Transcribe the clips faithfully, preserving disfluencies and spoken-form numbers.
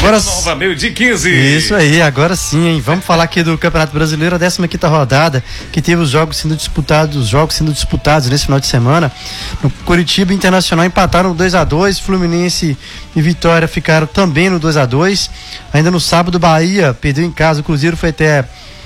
Agora Nova, meio de quinze. Isso aí, agora sim, hein? Vamos falar aqui do Campeonato Brasileiro, a décima quinta rodada, que teve os jogos sendo disputados, os jogos sendo disputados nesse final de semana. No Curitiba e Internacional empataram dois a dois, Fluminense e Vitória ficaram também no dois a dois. Ainda no sábado, Bahia perdeu em casa, o Cruzeiro foi até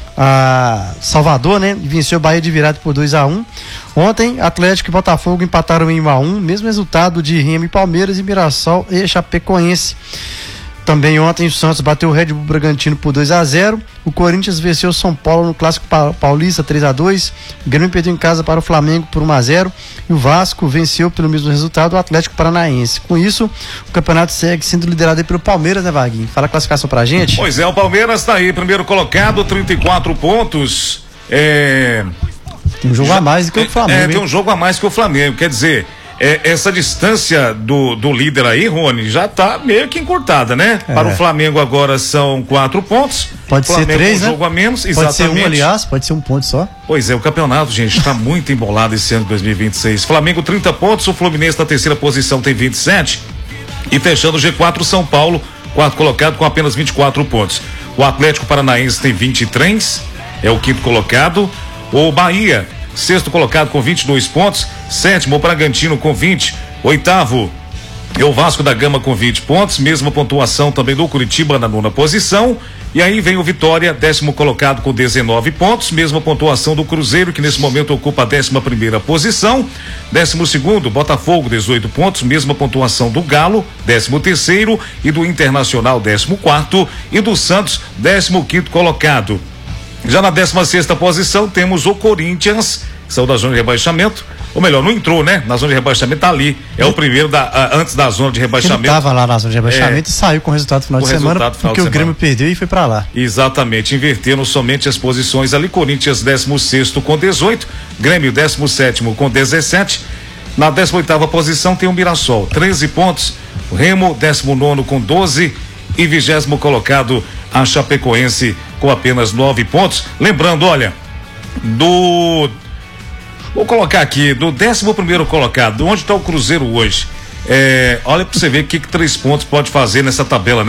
a Salvador, né? Venceu o Bahia de virada por dois a um. Ontem, Atlético e Botafogo empataram em um a um, mesmo resultado de Remo e Palmeiras e Mirassol e Chapecoense. Também ontem o Santos bateu o Red Bull Bragantino por dois a zero. O Corinthians venceu o São Paulo no Clássico Paulista três a dois. O Grêmio perdeu em casa para o Flamengo por um a zero. E o Vasco venceu pelo mesmo resultado o Atlético Paranaense. Com isso, o campeonato segue sendo liderado aí pelo Palmeiras, né, Vaguinho? Fala a classificação pra gente. Pois é, o Palmeiras tá aí, primeiro colocado, trinta e quatro pontos. É... Tem um jogo Já... a mais do que o Flamengo. É, tem um jogo a mais que o Flamengo. Quer dizer, É, essa distância do, do líder aí, Rony, já tá meio que encurtada, né? É. Para o Flamengo agora são quatro pontos. Pode Flamengo ser três, um né? jogo a menos, pode exatamente. Pode ser um, aliás, pode ser um ponto só. Pois é, o campeonato, gente, tá muito embolado esse ano de dois mil e vinte e seis. Flamengo trinta pontos, o Fluminense na terceira posição tem vinte e sete. E fechando o G quatro, São Paulo, quarto colocado com apenas vinte e quatro pontos. O Atlético Paranaense tem vinte e três, é o quinto colocado. O Bahia, sexto colocado com vinte e dois pontos. Sétimo, o Bragantino com vinte. Oitavo é o Vasco da Gama com vinte pontos, mesma pontuação também do Curitiba na nona posição. E aí vem o Vitória, décimo colocado com dezenove pontos, mesma pontuação do Cruzeiro, que nesse momento ocupa a décima primeira posição. Décimo segundo, Botafogo, dezoito pontos, mesma pontuação do Galo, décimo terceiro, e do Internacional, décimo quarto, e do Santos, décimo quinto colocado. Já na décima sexta posição temos o Corinthians, que saiu da zona de rebaixamento, ou melhor, não entrou, né? Na zona de rebaixamento, tá ali. É o primeiro da, a, antes da zona de rebaixamento. Ele tava lá na zona de rebaixamento é, e saiu com o resultado no final de semana, porque o Grêmio perdeu e foi pra lá. Exatamente, invertendo somente as posições ali. Corinthians décimo sexto com dezoito, Grêmio décimo sétimo com dezessete. Na décima oitava posição tem o Mirassol, treze pontos. O Remo, décimo nono com doze. E vigésimo colocado a Chapecoense com apenas nove pontos. Lembrando, olha, do... Vou colocar aqui, do décimo primeiro colocado, onde está o Cruzeiro hoje? É, olha para você ver o que, que três pontos pode fazer nessa tabela, né?